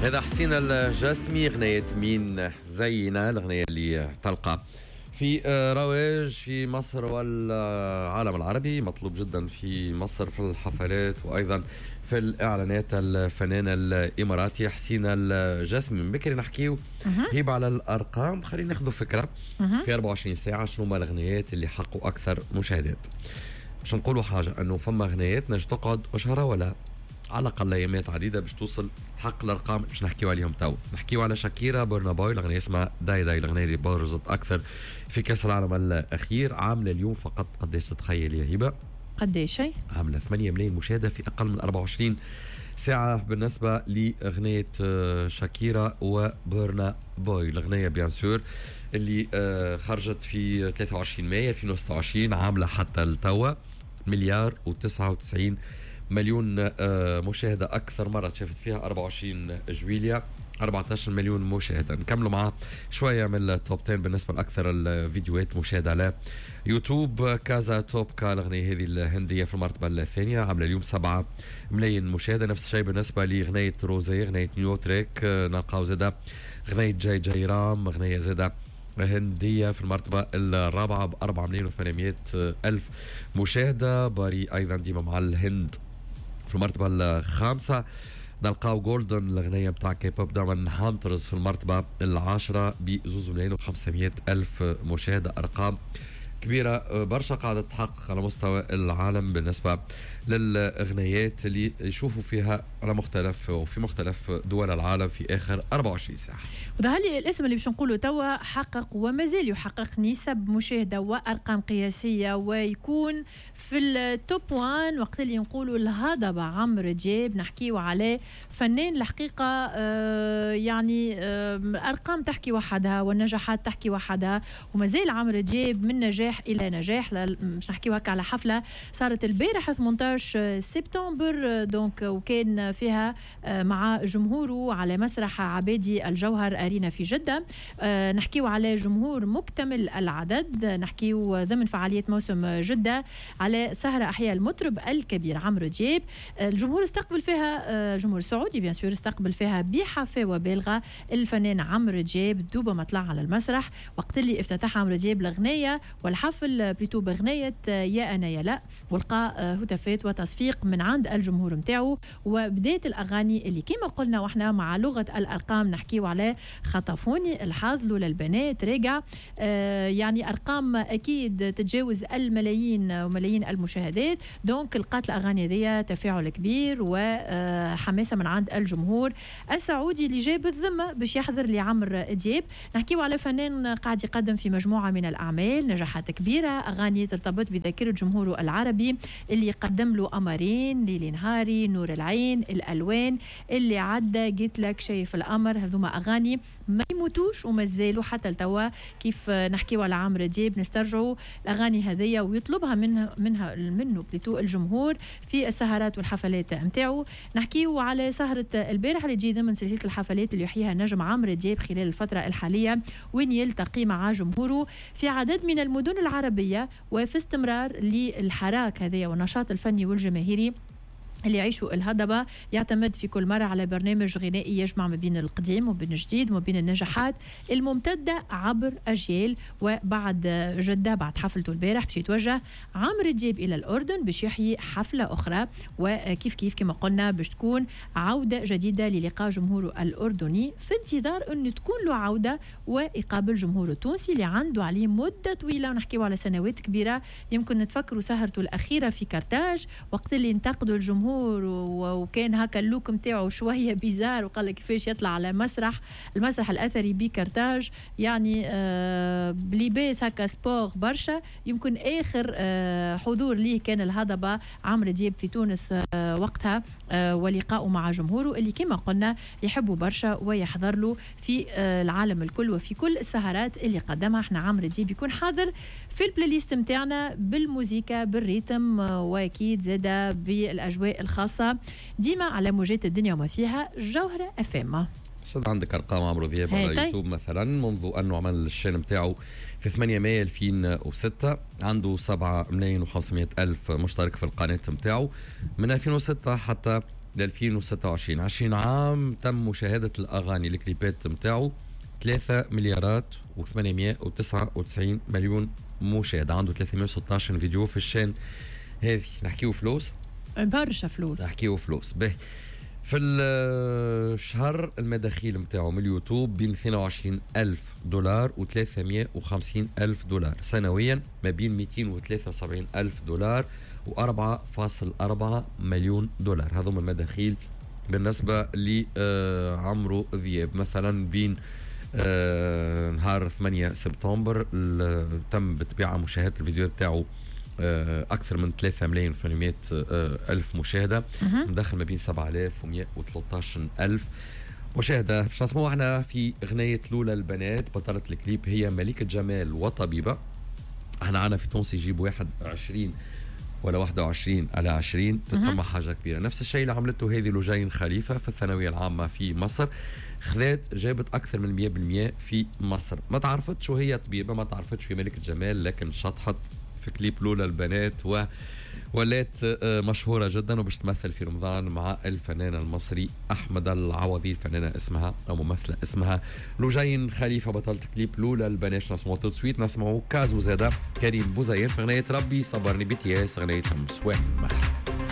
هذا حسين الجسمي، غنية مين زينا، الغنية اللي تلقى في رواج في مصر والعالم العربي، مطلوب جدا في مصر في الحفلات وأيضا في الإعلانات. الفنان الإماراتي حسين الجسمي. من بكري نحكيو هيب على الأرقام، خلينا ناخذ فكرة في 24 ساعة شنو ما الغنيات اللي حقوا أكثر مشاهدات. مش نقولوا حاجة أنه فما غنيات نجي تقعد أشهرة ولا على الأقل أيامات عديدة باش توصل تحقق الأرقام باش نحكيو عليهم تو. نحكيو على شاكيرا بورنا بوي، الأغنية اسمها داي داي، الأغنية اللي برزت أكثر في كأس العالم الأخير. عاملة اليوم فقط قديش تتخيل يا هبة؟ قديش شيء؟ عاملة 8 ملايين مشاهدة في أقل من 24 ساعة بالنسبة لأغنية شاكيرا وبورنا بوي. الأغنية بيان سور اللي خرجت في 23 مايو 2026، عاملة حتى التوا مليار و99 مليون مشاهدة، أكثر مرة شافت فيها 24 جويليا 14 مليون مشاهدة. نكملوا معاه شوية من التوب 10 بالنسبة لأكثر الفيديوهات مشاهدة على يوتيوب. كازا توبكا، الأغنية هذه الهندية في المرتبة الثانية، عاملة اليوم 7 ملايين مشاهدة. نفس الشيء بالنسبة لغنية روزي، غنية نيوتريك. نلقاو زادة غنية جاي جاي رام، غنية زادة هندية في المرتبة الرابعة ب4 ملايين و800 ألف مشاهدة. باري أيضا ديما مع الهند في المرتبة الخامسة. نلقاو جولدن، الأغنية بتاع كيبوب دايموند هانترز في المرتبة العاشرة ب2 ملايين و500 ألف مشاهدة. أرقام كبيرة برشا قاعدة تحقق على مستوى العالم بالنسبة للأغنيات اللي يشوفوا فيها على مختلف وفي مختلف دول العالم في آخر 24 ساعة. وظهر لي الاسم اللي باش نقوله توا حقق وما زال يحقق نسب مشاهدة وأرقام قياسية، ويكون في التوب 1 وقت اللي نقولوا الهضبة عمرو دياب. نحكيو عليه فنان الحقيقة، يعني أرقام تحكي وحدها والنجاحات تحكي وحدها، وما زال عمرو دياب من نجاح إلى نجاح. مش نحكيو هكا على حفلة صارت البارح 18 سبتمبر دونك، وكان فيها مع جمهوره على مسرح عبادي الجوهر أرينا في جدة. نحكيو على جمهور مكتمل العدد، نحكيو ضمن فعالية موسم جدة على سهرة أحياء المطرب الكبير عمرو دياب. الجمهور استقبل فيها، الجمهور السعودي بيان سور استقبل فيها بحفاوة بالغة الفنان عمرو دياب دوبة ما طلع على المسرح، وقت اللي افتتح عمرو دياب الأغنية والحفل بليتو بغنية يا أنا يا لا، والقى هتافات وتصفيق من عند الجمهور متاعه. وبداية الأغاني اللي كما قلنا وإحنا مع لغة الأرقام نحكيو على خطفوني الحظ لولا البنات راجع، يعني أرقام أكيد تتجاوز الملايين وملايين المشاهدات. دونك لقات الأغاني ذي تفاعل كبير وحماسة من عند الجمهور السعودي اللي جاب الذمة باش يحضر لعمرو دياب. نحكيو على فنان قاعد يقدم في مجموعة من الأعمال نجاحات كبيرة، أغاني ترتبط بذاكرة جمهوره العربي، اللي قدم له قمرين، ليلي نهاري، نور العين، الألوان، اللي عدى، قلت لك، شايف الأمر. هذوما أغاني ما يموتوش وما زالوا حتى التوا. كيف نحكيو على عمرو دياب نسترجعوا الأغاني هذية ويطلبها منه بليتو الجمهور في السهرات والحفلات متاعو. نحكيو على سهرة البارح اللي تجي ضمن سلسلة الحفلات اللي يحييها النجم عمرو دياب خلال الفترة الحالية، وين يلتقي مع جمهوره في عدد من المدن العربية، وفي استمرار للحراك هذه والنشاط الفني والجماهيري اللي يعيشوا الهضبة. يعتمد في كل مرة على برنامج غنائي يجمع ما بين القديم وبين الجديد وما بين النجاحات الممتدة عبر أجيال. وبعد جدة بعد حفلته البارح باش يتوجه عمرو دياب إلى الأردن باش يحيي حفلة أخرى، وكيف كما قلنا باش تكون عودة جديدة للقاء جمهوره الأردني في انتظار أنه تكون له عودة ويقابل جمهوره التونسي اللي عنده عليه مدة طويلة، ونحكيه على سنوات كبيرة. يمكن نتفكروا سهرته الأخيرة في كرتاج وقت اللي انتقدوا الجمهور وكان هكا اللوك متاعه شويه بيزار، وقال لك كيفاش يطلع على المسرح الاثري بكرتاج، يعني بلباس هكا سبور برشا. يمكن اخر حضور ليه كان الهضبه عمرو دياب في تونس وقتها، ولقائه مع جمهوره اللي كما قلنا يحبوا برشا ويحضر له في العالم الكل وفي كل السهرات اللي قدمها. احنا عمرو دياب بيكون حاضر في البلاي ليست متاعنا بالموسيقى بالريتم، واكيد زاده بالاجواء الخاصه ديما على موجات الدنيا وما فيها جوهرة FM. شد عندك ارقام عمرو دياب على يوتيوب مثلا منذ انه عمل الشان متاعه في 8 مايو 2006 عنده 7 ملايين و500 الف مشترك في القناه متاعه. من 2006 حتى ل 2026. 20 عام تم مشاهدة الأغاني الكليبات متاعو 3 مليارات و899 مليون مشاهدة. عنده 316 فيديو في الشان هذه. نحكيو فلوس برشا فلوس. نحكيو فلوس به. في الشهر المداخيل متاعو من اليوتيوب بين 22,000 دولار و 350,000 دولار. سنويا ما بين 273,000 دولار و 4.4 مليون دولار. هذوما المداخيل بالنسبة لعمرو ذياب. مثلا بين نهار 8 سبتمبر تم بطبيعة مشاهدة الفيديو بتاعه أكثر من 3,800,000 مشاهدة. مدخل ما بين 7,113,000 مشاهدة. باش نسمعوا احنا في أغنية لولا البنات. بطلة الكليب هي ملكة جمال وطبيبة. احنا عنا في تونس يجيب 21 ولا 21 على 20 تتسمى حاجة كبيرة. نفس الشيء اللي عملته هذه لجين خليفة في الثانوية العامة في مصر. جابت أكثر من 100% في مصر. ما تعرفتش وهي طبيبة، ما تعرفتش في ملكة جمال، لكن شطحت في كليب لولا البنات ولات مشهورة جدا وباش تمثل في رمضان مع الفنان المصري أحمد العوضي. الفنانة اسمها أو ممثلة اسمها لجين خليفة بطلة كليب لولا البنات. نسمعوا تو سويت. نسمعوا كازو زادا كريم بوزير في أغنية ربي صبرني BTS أغنية مسوام.